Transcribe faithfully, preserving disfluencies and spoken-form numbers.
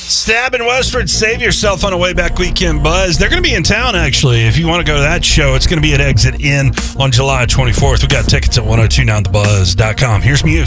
Stab in Westford, save yourself on a way back weekend buzz. They're going to be in town, actually. If you want to go to that show, it's going to be at Exit Inn on July twenty-fourth. We got tickets at ten two nine the buzz dot com. Here's Muse.